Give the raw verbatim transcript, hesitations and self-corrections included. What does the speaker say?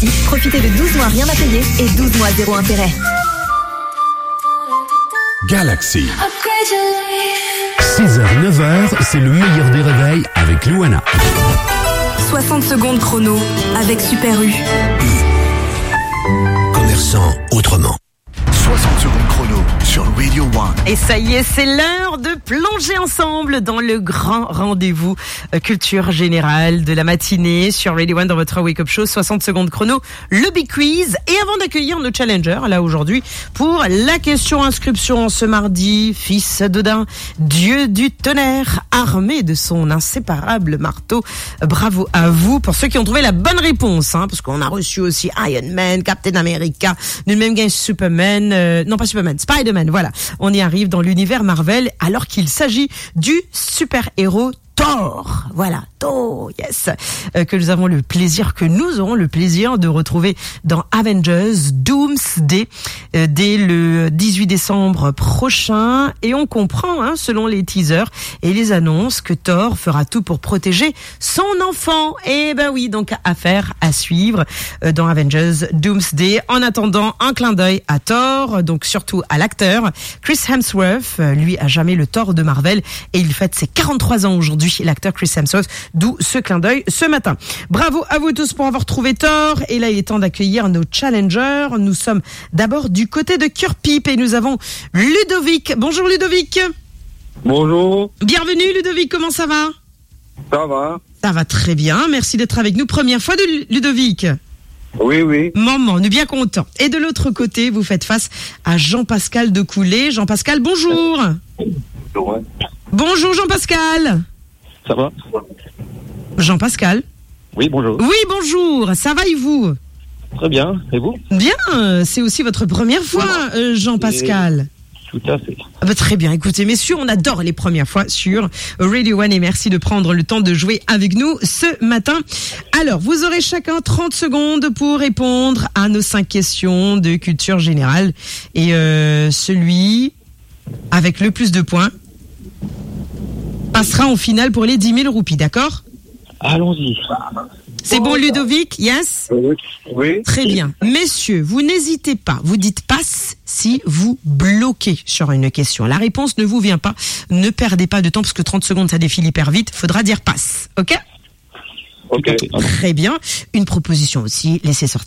Galaxy, profitez de douze mois rien à payer et douze mois zéro intérêt. Galaxy. six heures neuf heures, c'est le meilleur des réveils avec Louana. soixante secondes chrono avec Super U. Commerçant autrement. soixante secondes chrono sur Radio One. Et ça y est, c'est l'heure de plonger ensemble dans le grand rendez-vous euh, culture générale de la matinée sur Radio One dans votre Wake Up Show. soixante secondes chrono, le Big Quiz. Et avant d'accueillir nos challengers, là aujourd'hui, pour la question inscription ce mardi, fils d'Odin, dieu du tonnerre, armé de son inséparable marteau. Bravo à vous pour ceux qui ont trouvé la bonne réponse, hein, parce qu'on a reçu aussi Iron Man, Captain America, nous même gagne Superman, euh, non pas Superman, Spider-Man, voilà. On y arrive dans l'univers Marvel alors qu'il s'agit du super-héros Thor, voilà, Thor, yes, euh, que nous avons le plaisir, que nous aurons le plaisir de retrouver dans Avengers Doomsday euh, dès le dix-huit décembre prochain. Et on comprend, hein, selon les teasers et les annonces, que Thor fera tout pour protéger son enfant. Et ben oui, donc affaire à suivre euh, dans Avengers Doomsday. En attendant, un clin d'œil à Thor, donc surtout à l'acteur Chris Hemsworth. Euh, lui a jamais le Thor de Marvel et il fête ses quarante-trois ans aujourd'hui, l'acteur Chris Hemsworth, d'où ce clin d'œil ce matin. Bravo à vous tous pour avoir trouvé Thor. Et là, il est temps d'accueillir nos challengers. Nous sommes d'abord du côté de Cœur-Pipe et nous avons Ludovic. Bonjour Ludovic. Bonjour. Bienvenue Ludovic, comment ça va? Ça va? Ça va très bien, merci d'être avec nous. Première fois de Ludovic? Oui, oui. Maman, on est bien content. Et de l'autre côté, vous faites face à Jean-Pascal de Coulé. Jean-Pascal, bonjour. Bonjour. Bonjour Jean-Pascal. Ça va? Jean-Pascal. Oui, bonjour. Oui, bonjour. Ça va et vous? Très bien. Et vous? Bien. C'est aussi votre première fois, euh, Jean-Pascal. Tout à fait. Ah bah très bien. Écoutez, messieurs, on adore les premières fois sur Radio One et merci de prendre le temps de jouer avec nous ce matin. Alors, vous aurez chacun trente secondes pour répondre à nos cinq questions de culture générale. Et euh, celui avec le plus de points passera en finale pour les dix mille roupies, d'accord? Allons-y. C'est bon, Ludovic? Yes? Oui. Oui. Très bien. Messieurs, vous n'hésitez pas. Vous dites passe si vous bloquez sur une question. La réponse ne vous vient pas. Ne perdez pas de temps parce que trente secondes, ça défile hyper vite. Faudra dire passe. OK? Ok. Très bien. Une proposition aussi. Laissez sortir